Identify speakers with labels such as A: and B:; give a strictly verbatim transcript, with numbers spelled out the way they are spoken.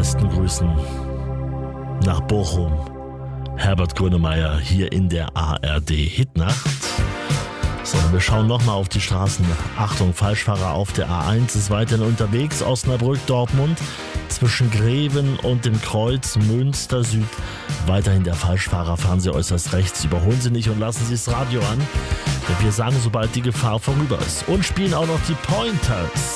A: besten Grüßen nach Bochum. Herbert Grönemeyer hier in der A R D Hitnacht. So, wir schauen nochmal auf die Straßen. Achtung, Falschfahrer auf der A eins ist weiterhin unterwegs. Osnabrück, Dortmund, zwischen Greven und dem Kreuz Münster Süd. Weiterhin der Falschfahrer, fahren Sie äußerst rechts. Überholen Sie nicht und lassen Sie das Radio an. Denn wir sagen, sobald die Gefahr vorüber ist. Und spielen auch noch die Pointers.